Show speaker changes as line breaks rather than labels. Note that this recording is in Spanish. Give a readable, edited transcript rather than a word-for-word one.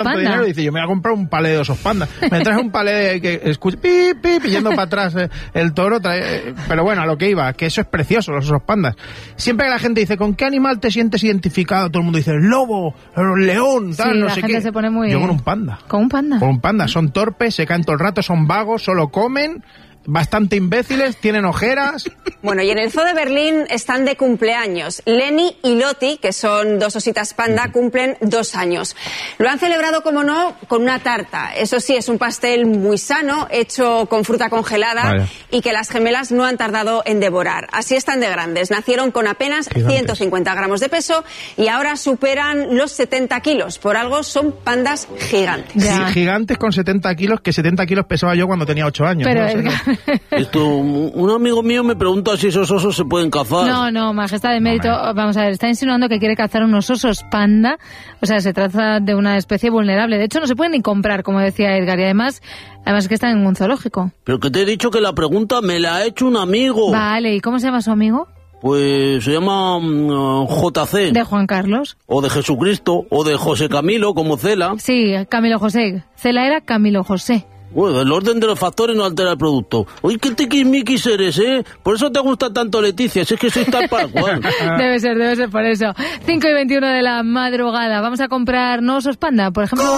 tanto dinero, dice, yo me voy a comprar un palé de osos panda. Me traes un palé que escucha pip, pip, yendo para atrás el toro. Pero bueno, a lo que iba, que eso es precioso, los osos pandas. Siempre que la gente dice, ¿con qué animal te sientes identificado? Todo el mundo dice, el lobo, el león, tal, no sé qué.
Se pone muy...
Yo con un panda.
¿Con un panda?
Con un panda. Son torpes, se caen todo el rato, son vagos, solo comen... Bastante imbéciles, tienen ojeras.
Bueno, y en el Zoo de Berlín están de cumpleaños. Lenny y Lottie, que son dos ositas panda, cumplen 2 años. Lo han celebrado, como no, con una tarta. Eso sí, es un pastel muy sano, hecho con fruta congelada y que las gemelas no han tardado en devorar. Así están de grandes. Nacieron con apenas 150 gramos de peso y ahora superan los 70 kilos. Por algo son pandas gigantes.
Sí, gigantes con 70 kilos, que 70 kilos pesaba yo cuando tenía 8 años.
Pero
Esto, un amigo mío me pregunta si esos osos se pueden cazar.
No, majestad de mérito. Vamos a ver, está insinuando que quiere cazar unos osos panda. O sea, se trata de una especie vulnerable. De hecho, no se pueden ni comprar, como decía Edgar. Y además es que están en un zoológico.
Pero que te he dicho que la pregunta me la ha hecho un amigo.
Vale, ¿y cómo se llama su amigo?
Pues se llama JC.
¿De Juan Carlos?
O de Jesucristo, o de José Camilo, como Cela.
Sí, Camilo José. Cela era Camilo José.
Bueno, el orden de los factores no altera el producto. Uy, qué tiquismiquis eres, ¿eh? Por eso te gusta tanto Leticia, si es que sois tal para cual.
Debe ser por eso. 5:21 de la madrugada. Vamos a comprar nuevos osos panda, por ejemplo.